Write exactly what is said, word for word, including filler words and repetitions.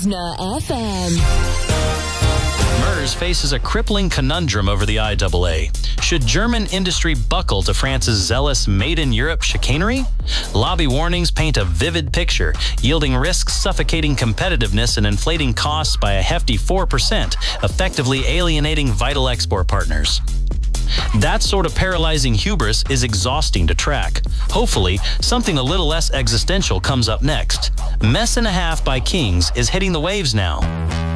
Movna F M. MERS faces a crippling conundrum over the I A A. Should German industry buckle to France's zealous made-in-Europe chicanery? Lobby warnings paint a vivid picture, yielding risks suffocating competitiveness and inflating costs by a hefty four percent, effectively alienating vital export partners. That sort of paralyzing hubris is exhausting to track. Hopefully, something a little less existential comes up next. Mess and a Half by Kings is hitting the waves now.